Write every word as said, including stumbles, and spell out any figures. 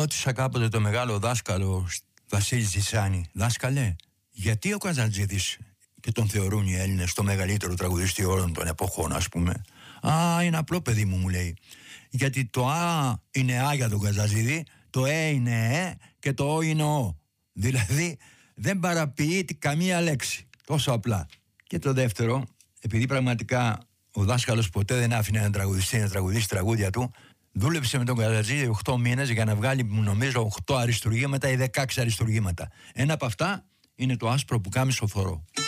ρώτησα κάποτε το μεγάλο δάσκαλο Βασίλη Ζησάνη, δάσκαλε, γιατί ο Καζαντζίδης και τον θεωρούν οι Έλληνες το μεγαλύτερο τραγουδιστή όλων των εποχών, ας πούμε? Α, είναι απλό, παιδί μου, μου λέει. Γιατί το Α είναι Α για τον Καζαντζίδη, το Ε είναι Ε και το Ο είναι Ο. Δηλαδή δεν παραποιεί καμία λέξη. Τόσο απλά. Και το δεύτερο, επειδή πραγματικά ο δάσκαλος ποτέ δεν άφηνε έναν τραγουδιστή να τραγουδήσει τραγούδια του, δούλεψε με τον Καζαντζίδη οκτώ μήνες για να βγάλει, νομίζω, οκτώ αριστουργήματα ή δεκαέξι αριστουργήματα. Ένα από αυτά είναι το άσπρο πουκάμισο φορώ.